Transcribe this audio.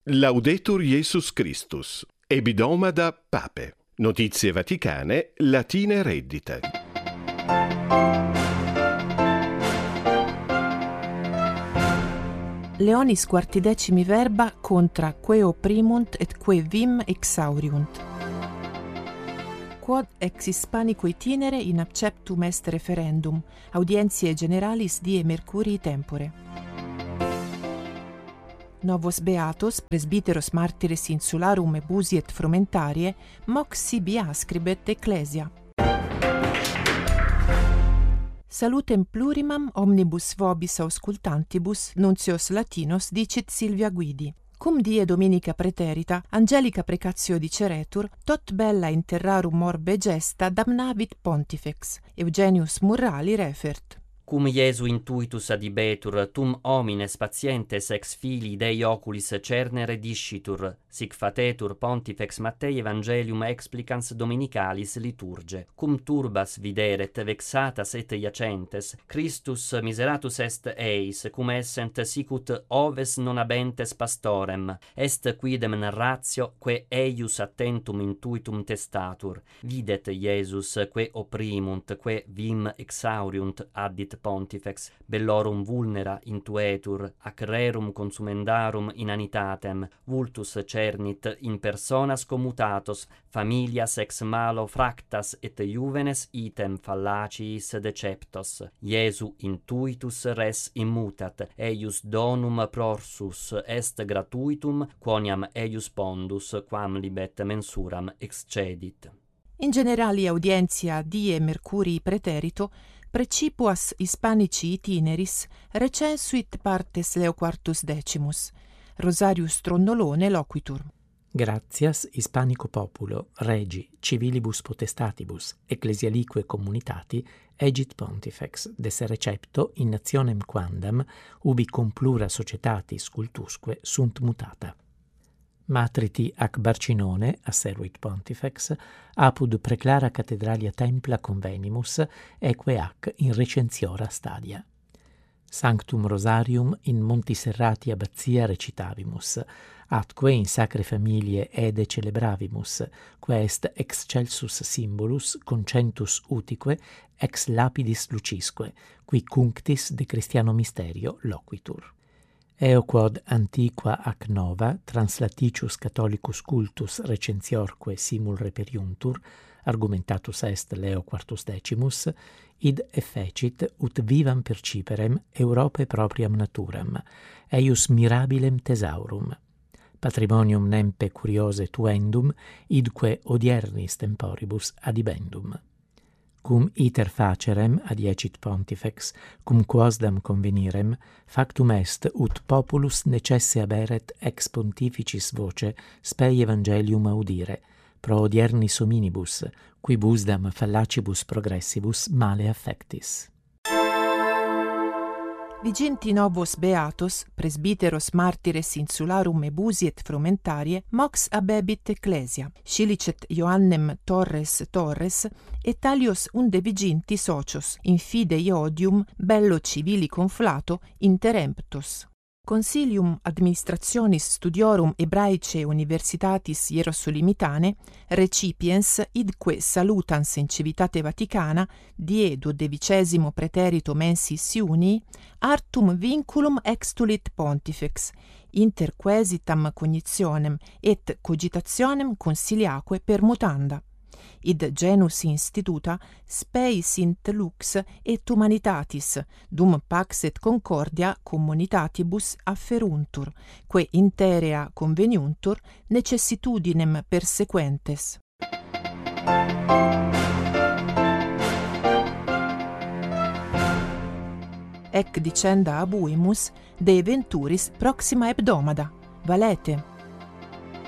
Laudetur Jesus Christus. Ebidomada Pape. Notizie vaticane, latine reddite. Leonis quartidecimi verba contra quae opprimunt et quae vim exauriunt. Quod ex Hispanico itinere in acceptum est referendum, audientiae generalis die Mercurii tempore. Novos beatos, presbiteros martires insularum ebusi et frumentarie, mox sibi ascribet ecclesia. Salutem plurimam omnibus vobis auscultantibus, nuncios latinos dicit Silvia Guidi. Cum die Dominica praeterita, angelica precatio diceretur, tot bella in terrarum orbe gesta damnavit pontifex. Eugenius Murrali refert. Cum Iesu intuitus adibetur, tum homines patientes ex filii Dei oculis cernere discitur, sic fatetur pontifex Mattei Evangelium explicans Dominicalis liturge. Cum turbas videret vexatas et iacentes, Christus miseratus est eis, cum essent sicut oves non habentes pastorem, est quidem narratio, quae eius attentum intuitum testatur. Videt Iesus, quae opprimunt, quae vim exauriunt, addit pontifex, bellorum vulnera intuetur, ac rerum consumendarum inanitatem, vultus cernit in personas commutatos, familias ex malo fractas et juvenes item fallaciis deceptos. Iesu intuitus res immutat, eius donum prorsus est gratuitum, quoniam eius pondus, quam libet mensuram excedit. In generali audientia die Mercurii praeterito, precipuas Hispanici itineris recensuit partes Leo Quartus Decimus. Rosarius Tronnolone loquitur. Gratias Hispanico populo, regi, civilibus potestatibus, ecclesialique communitati, egit pontifex, desse recepto in nationem quandam, ubi cum plura societatis cultusque sunt mutata. Matriti ac Barcinone, asseruit pontifex, apud preclara cathedralia templa convenimus, eque ac in recensiora stadia. Sanctum Rosarium in Monti Serrati abbazia recitavimus, atque in sacre familie ede celebravimus, quae est excelsus symbolus concentus utique ex lapidis lucisque, qui cunctis de Christiano Mysterio loquitur. Eo quod antiqua ac nova translaticius catholicus cultus recensiorque simul reperiuntur, argumentatus est Leo Quartus Decimus, id effecit ut vivam perciperem Europae propriam naturam, eius mirabilem thesaurum. Patrimonium nempe curiose tuendum, idque odiernis temporibus adibendum. Cum iter facerem, adiecit pontifex, cum quosdam convenirem, factum est ut populus necesse haberet ex pontificis voce spei evangelium audire, pro odiernis hominibus, quibusdam fallacibus progressibus male affectis. Viginti novos beatos, presbiteros martires insularum ebusi et frumentarie, mox abebit ecclesia. Scilicet Ioannem Torres, et talios unde viginti socios, in fide iodium, bello civili conflato, interemptos. Consilium administrationis studiorum Hebraicae Universitatis Hierosolimitane recipiens idque salutans in civitate Vaticana die 12 praeterito mensis Iunii artum vinculum extulit pontifex inter quaesitam cognitionem et cogitationem consiliaque permutanda. Id genus instituta spei sint lux et humanitatis, dum pax et concordia communitatibus afferuntur, quae interea conveniuntur necessitudinem persequentes. Ec dicenda abuimus de eventuris proxima hebdomada. Valete.